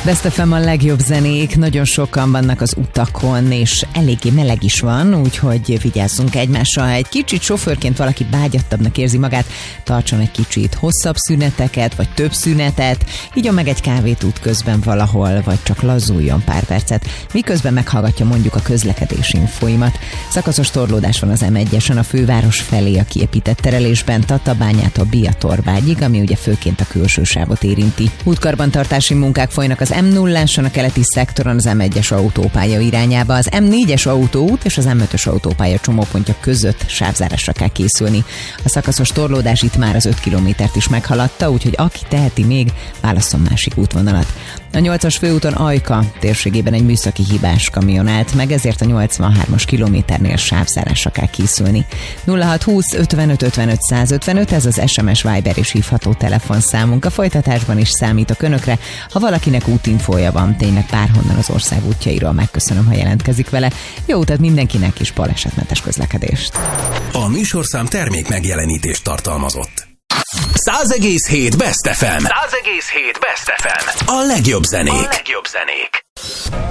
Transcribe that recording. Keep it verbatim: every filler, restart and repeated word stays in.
Best ef em a legjobb zenék, nagyon sokan vannak az utakon, és eléggé meleg is van, úgyhogy vigyázzunk egymásra. Ha egy kicsit sofőrként valaki bágyattabbnak érzi magát, tartson egy kicsit hosszabb szüneteket, vagy több szünetet, igyon meg egy kávét út közben valahol, vagy csak lazuljon pár percet, miközben meghallgatja mondjuk a közlekedési infóimat. Szakaszos torlódás van az em egyesen a főváros felé a kiépített terelésben, Tatabányától Biatorbágyig, ami ugye főként a külső sávot érinti. Útkarbantartási munkák folynak az em nulláson a keleti szektoron az em egyes autópálya irányába. Az em négyes autóút és az em ötös autópálya csomópontja között sávzárásra kell készülni. A szakaszos torlódás itt már az öt kilométert is meghaladta, úgyhogy aki teheti még, válasszon másik útvonalat. A nyolcas főúton Ajka térségében egy műszaki hibás kamion állt meg, ezért a nyolcvanhármas kilométernél sávzárásra kell készülni. nulla hat húsz ötvenöt ötvenöt százötvenöt, ez az es em es, Viber és hívható telefonszámunk. A folytatásban is számítok önökre. Ha valakinek útinfója van, tényleg bárhonnan az ország útjairól, megköszönöm, ha jelentkezik vele. Jó utat mindenkinek, és balesetmentes közlekedést. A műsorszám termék megjelenítést tartalmazott. száz egész hét Best ef em. száz egész hét Best ef em. A legjobb zenék. A legjobb zenék.